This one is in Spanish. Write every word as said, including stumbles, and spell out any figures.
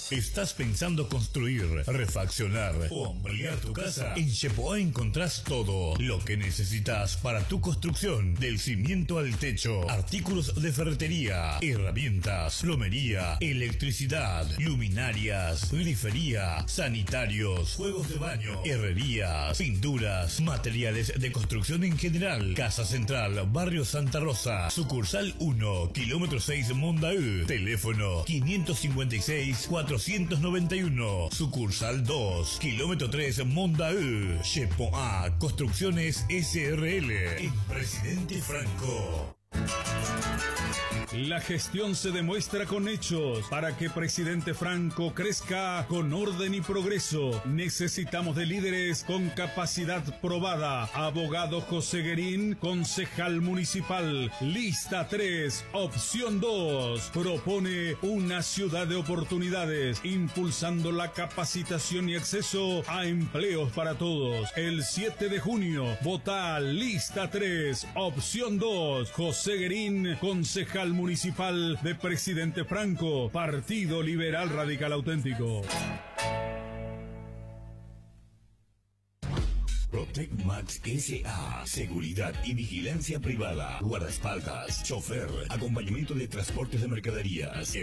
¿Estás pensando construir, refaccionar o ampliar tu casa? En Chepoa encontrás todo lo que necesitas para tu construcción, del cimiento al techo, artículos de ferretería, herramientas, plomería, electricidad, luminarias, grifería, sanitarios, juegos de baño, herrerías, pinturas, materiales de construcción en general. Casa Central, Barrio Santa Rosa, sucursal uno, kilómetro seis Mondaú, teléfono quinientos cincuenta y seis, cuatrocientos noventa y uno, sucursal dos, kilómetro tres Mondaú. Chepoa Construcciones S R L, en Presidente Franco. La gestión se demuestra con hechos. Para que Presidente Franco crezca con orden y progreso, necesitamos de líderes con capacidad probada. Abogado José Guerín, concejal municipal. Lista tres, opción dos. Propone una ciudad de oportunidades, impulsando la capacitación y acceso a empleos para todos. El siete de junio, vota Lista tres, opción dos. José Guerín, concejal municipal. Municipal de Presidente Franco, Partido Liberal Radical Auténtico. Protec Max S A. Seguridad y vigilancia privada. Guardaespaldas, chofer, acompañamiento de transportes de mercaderías.